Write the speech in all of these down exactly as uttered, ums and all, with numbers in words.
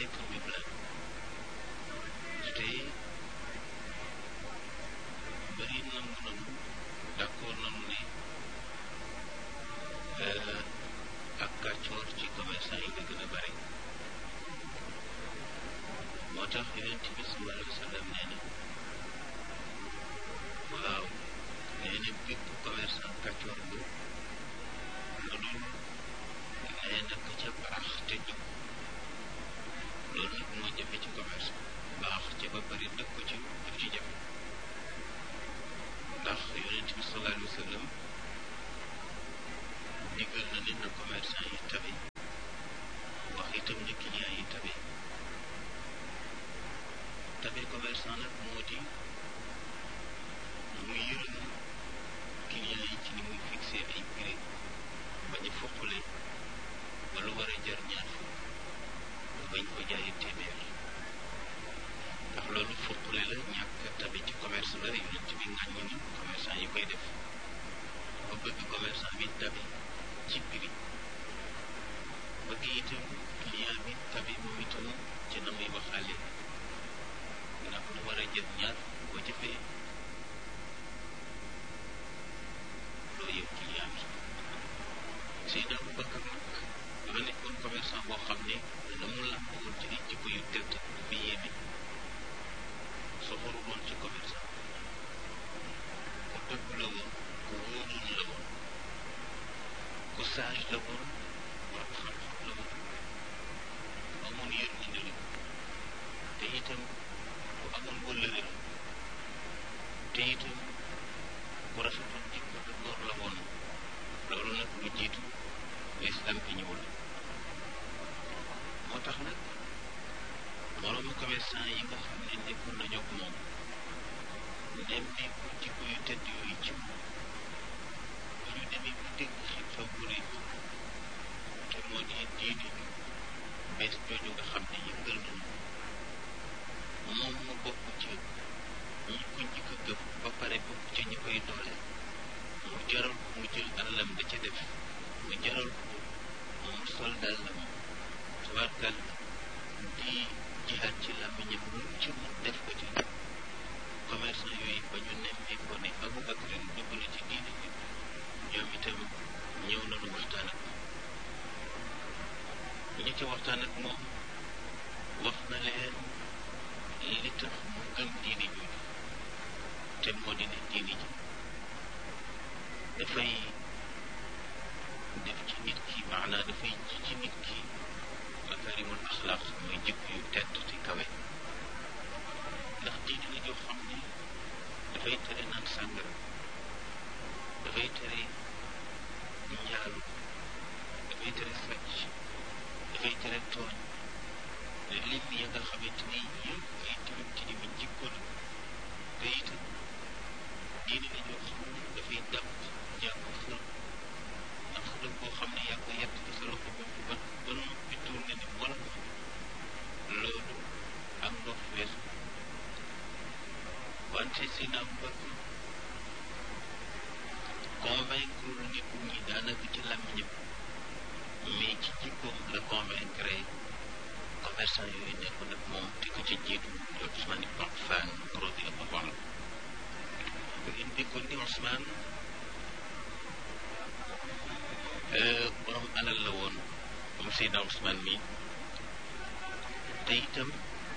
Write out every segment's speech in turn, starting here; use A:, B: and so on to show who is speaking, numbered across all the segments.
A: njëkk a jubla te bëri nangu nanu d'accord nanu ne ak kàccoor ci commerçant yi la gën a bëri moo tax yonent bi sallallahu alayhi wa sallam nee na waaw nee na bépp commerçant kàccoor bu lu dul nee na ka ca baax te jub loolu nag moo jafe ci commerce baax ca ba bëri dëkk ko ci daf ci jafe ndax yonent bi sallallahu alayhi wa sallam digal na ne na commerçant yi tabe wax itam ne client yi tabe tabe commerçant nag moo di mu yërëm client yi ci ni muy fixé ay prix bañ a foqale ba lu war a jar ñaar fukk ba bañ ko jaayi téeméer ndax loolu foqale la ñàkk tabe ci commerce la yonent bi ŋàññi na commerçant yi koy def ba bëgg commerçant bi tabe ci prix bëgg itam client bi tabe moom itam ci na muy waxaale ndax lu war a jar ñaar boo jëfee loo yëg client bi Seydina Aboubacar nag dafa nekkoon commerçant boo xam ne la mu làmb woon ci ay jikko yu tedd bi yéeme soxoru woon ci commerçant ku dëgg la woon ku wóoroon la woon ku sage la woon borom xam-xam la woon ku amoon yërmande la te itam ku amoon wëllëre la te itam ku rafetoon jikko te góor la woon loolu nag lu jiitu l'islam bi ñëwul moo tax nag moroomu commerçant yi nga xam ne nekkoon nañu ak moom nemmeeku jikko yu tedd yooyu ci moom bu ñu demee bu dégg xew-xew bu rëy te moo di diine ju bees jooju nga xam ne yëngal nañu moom mu bokk ci ñi ko njëkk a gëm ba pare bokk ci ñi koy doole mu jaral ko mu jël alalam da ca def mu jaral ko mu sol dàllam tabarkal di jihaat ci làmmiñam lu ci mu def ko ci commerçant yooyu ba ñu nemmee ko ne Aboubacar dugg na ci diine ji ñoom itam ñëw nañu waxtaan ak moom ñi ci waxtaan ak moom wax na leen li tax mu gëm diine jooju te moo di ne diine ji dafay def ci nit ki maanaa dafay ji ci nit ki makarimul axlaaq mooy jikko yu tedd te kawe ndax diine la joo xam ne dafay tere naan sàngara dafay tere njaalu dafay tere sàcc dafay tere tooñ lim ya nga xamante ni yëpp ay tilim tilimi jikko la te itam diine la joo xam ne dafay dàq jàpp xërëm ndax xërëm boo xam ne yaa ko yett ci sa loxo bopp ba ba noppi tourné ni wala loolu ak ndox weesu wante Seydina Aboubacar convaincre nit ñi daanaka ci làmmiñam mais ci jikkoom la convaincre commerçant yooyu nekkoon ak moom te ko ci jiitu di Ousmane ibn Affan radiyallahu anhu ngeen déggoon ni Ousmane borom alal la woon moom Seydina Ousmane mi te itam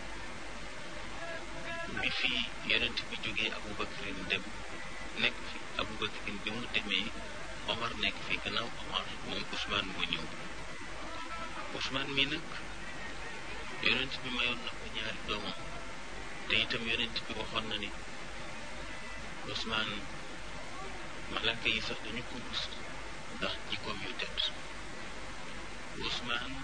A: bi fi yonent bi jógee Aboubacarin dem nekk fi Aboubacarin bi mu demee Omar nekk fi gannaaw Omar moom Ousmane moo ñëw Ousmane mi nag yonent bi mayoon na ko ñaari doomam te itam yonent bi waxoon na ni Ousmane malaaka yi sax dañu ko rus ndax jikkoom yu tedd Ousmane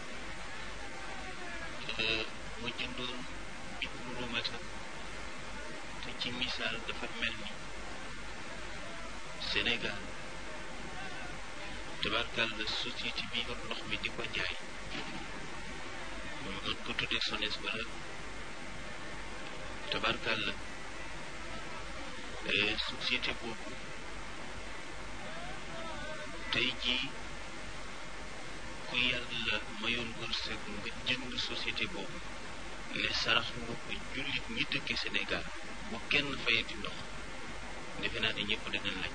A: mu jëndoon Ibnu Rumata te ci misaal dafa mel ni Sénégal tabarkal la société bi yor ndox mi di ko jaay mën ko tuddee SONES wala tabarkal la société boobu tey jii ku yàlla mayoon wërsëg nga jënd société boobu ne sarax nga ko jullit ñi dëkke Sénégal bu kenn fayati ndox defe naa ne ñëpp danañ laaj.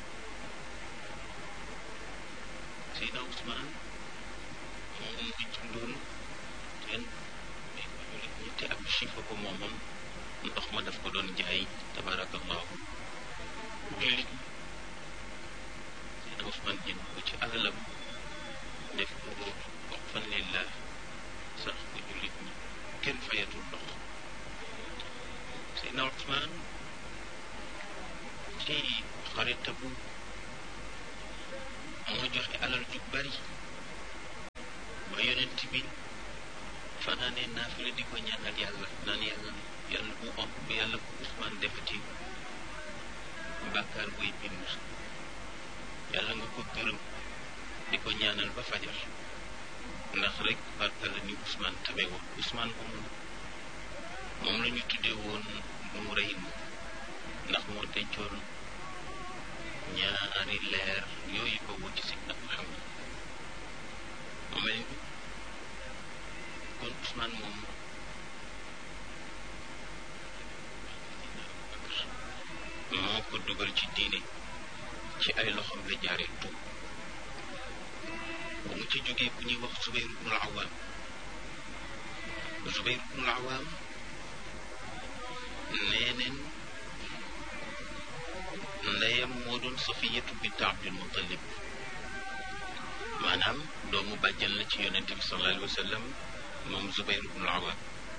A: Seydina Ousmane moom mu ngi jëndoon teen may ko jullit ñi te ab chifa ko moomoon ndox ma daf ko doon jaay tabarakallahu jullit ñi. Seydina Ousmane jënd ko ci alalam def ko waqfan lillah sax ko jullit ñi kenn fayatul ndox. Seydina Ousmane ci xaritabu moo joxe alal ju bari ba yonent bi fanaanee naafila di ko ñaanal yàlla naan yàlla yàlla bu om bu yàlla bu Ousmane defati bàkkaar buy bind yàlla nga ko gërëm di ko ñaanal ba fajar ndax rek bàkkaar la ni Ousmane tabe woon. Ousmane moom moom la ñu tuddee woon mu rëy ma ndax moo dencoon ñaari leer yooyu ko wuti si nag Muhammad mu mel ni kon Ousmane moom moo ko dugal ci diine ci ay loxoom la jaaree tuub bu mu ci jógee bu ñuy wax Zubayr ibnul Awaam Zubayr ibnul Awaam nee neen ndeyam moo doon Safiyatu bint Abdul Muttalib maanaam doomu bàjjan la ci yonent bi sallallahu alayhi wa sallam moom Zubayr ibnul Awaam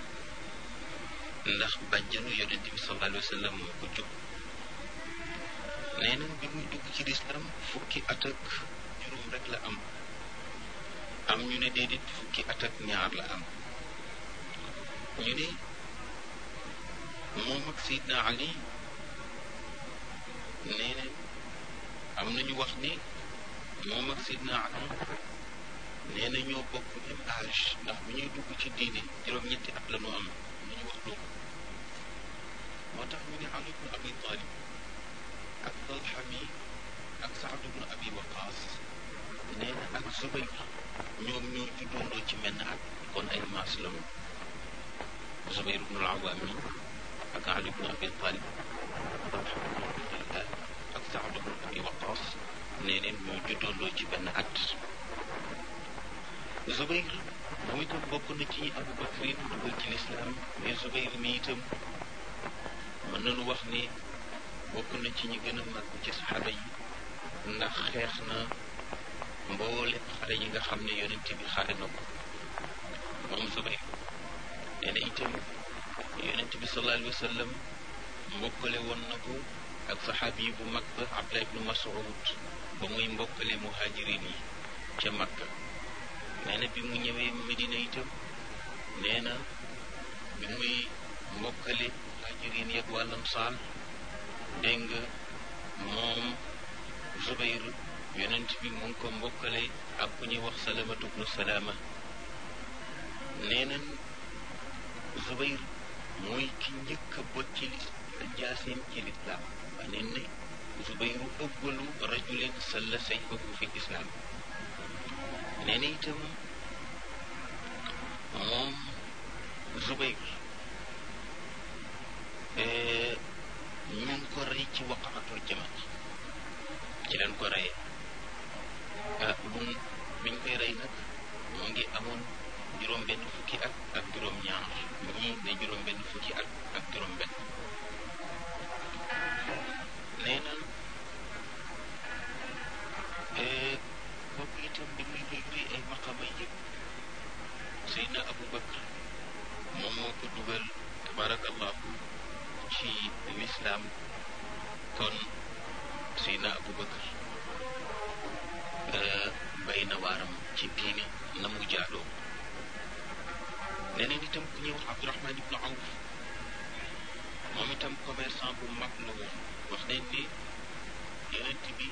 A: ndax bàjjanu yonent bi sallallahu alayhi wa sallam moo ko jóg. nee na bi muy dugg ci lislaam fukki at ak juróom rek la am am ñu ne déedéet fukki at ak ñaar la am ñu ne moom ak Seydina Ali nee na am nañu wax ni moom ak Seydina Ali nee na ñoo bokk même âge ndax bu ñuy dugg ci diine juróom-ñetti at la ñu am ñu wax loolu moo tax ñu ne Ali ibn Abi Talib ak Talha mi ak Saad ibn Abi Waqaas nee na ak Zubayr ñoom ñoo juddoondoo ci menn at kon ay maas la ñu Zubayr ibn al-Awaam mi ak Ali ibn Abi Talib Talha ibn Ubaydillah ak Saad ibn Abi Waqaas nee neen ñoo juddoondoo ci benn at. Zubayr moom itam bokk na ci Abu Bakrin dugal ci lislaam mais Zubayr mi itam mën nañu wax ni bokk na ci ñi gën a mag ci saxaaba yi ndax xeex na mboolem xare yi nga xam ne yonent bi xare na ko moom Zubayr. nee na itam yonent bi sallallahu alayhi wa sallam mbokkale woon na ko ak saxaabi yi bu mag ba Abdullah ibnu Mas'ud ba muy mbokkale muhajirin yi ca Makka. nee na bi mu ñëwee Medina itam nee na bi muy mbokkale muhajirin yi ak wàllam saal dégg nga moom Zubayr yonent bi mu ngi ko mbokkale ak ku ñuy wax Salamatu bnu Salama. nee na Zubayr mooy ki njëkk a bot ci li jaaseem ci lislaam waa neen ne Zubayru ëggalu rajulin salla sayfahu fi lislaam. nee na itam moom Zubayr ñu ngi ko rey ci waqaatul Jamal ci leen ko reyee ah buñ biñ koy rey nag moo ngi amoon juróom benn fukki at ak juróom ñaar ñii ne juróom benn fukki at ak juróom benn. nee na kooku itam bi muy luy ay maqama yëpp Seydina Abu Bakr moom moo ko dugal tabarakallahu ci lislaam. kon Seydina Abu Bakr bay na waaram ci diine na mu jaadoo. nee na itam ku ñuy wax Abdurahman ibnu Awf moom itam commerçant bu mag la woon. wax nañ ni yonent bi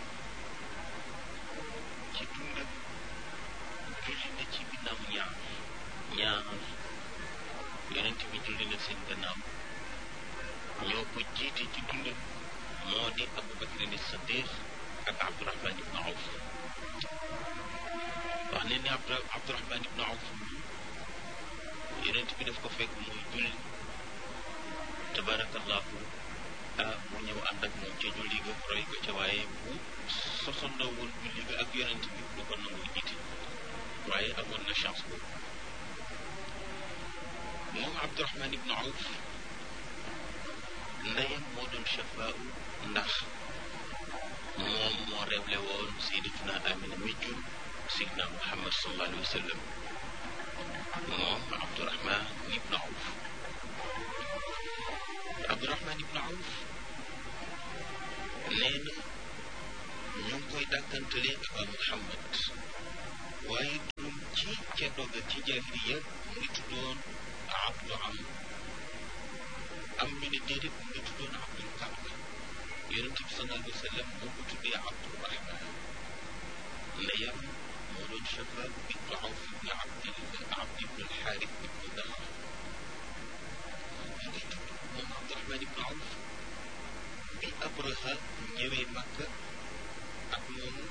A: ci dundam julli na ci ginnaaw ñaar ñaar yonent bi julli na seen gannaaw ñoo ko jiite ci dundam moo di Abu Bakrin as-Siddiq ak Abdurahman ibnu Awf. wax nañ ni Abdurahman ibnu Awf bi daf ko fekk muy julli tabarakallahu ah mu ñëw ànd ak moom ca julli ga roy ko ca waaye bu sosandoo woon julli ga ak yonent bi du ko nangu jiite waaye amoon na chance boobu moom Abdurahman ibnu Awf ndeyam moo doon chafaa ndax moom moo révélé woon sayyidatuna Amina mi jur Seydina Muhammad sallallahu alayhi wa sallam moom Abdurahman ibnu Awf Abdurahman ibnu Awf nee na ñu ngi koy dàkkantale Aba Muhammad waaye turam ci ca doga ci jaahiliya mu ngi tuddoon Abdu Am am ñu ne déedéet mu ngi tuddoon Abdul Kaaba yonent bi sallallahu alayhi wa sallam moo ko tuddee Abdurahman ndeyam moo doon Shafaab bintu Awf ibn Abdi Abdi ibn al-Xaaris ibn Daxr mu ngi tudd moom Abdurahman ibn Awf bi Abraha ñëwee Makka ak moom